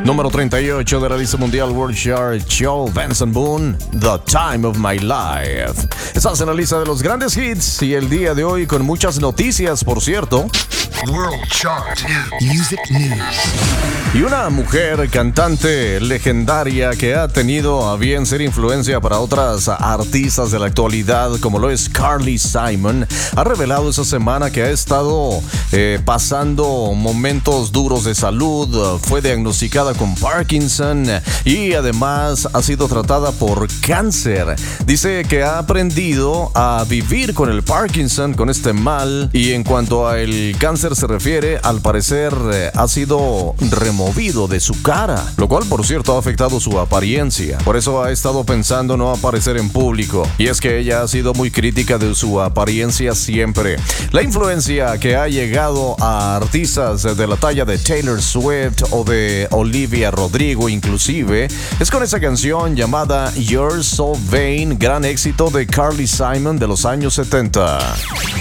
Número 38 de la lista mundial World Chart, Joe Benson Boone, The Time of My Life. Estás en la lista de los grandes hits y el día de hoy con muchas noticias, por cierto. World Chart Music News. Y una mujer cantante legendaria que ha tenido a bien ser influencia para otras artistas de la actualidad, como lo es Carly Simon, ha revelado esta semana que ha estado pasando momentos duros de salud, fue diagnosticada con Parkinson y además ha sido tratada por cáncer. Dice que ha aprendido a vivir con el Parkinson, con este mal, y en cuanto a el cáncer se refiere, al parecer ha sido removido de su cara, lo cual por cierto ha afectado su apariencia. Por eso ha estado pensando no aparecer en público, y es que ella ha sido muy crítica de su apariencia siempre. La influencia que ha llegado a artistas de la talla de Taylor Swift o de Olivia Rodrigo inclusive, es con esa canción llamada You're So Vain, gran éxito de Carly Simon de los años 70.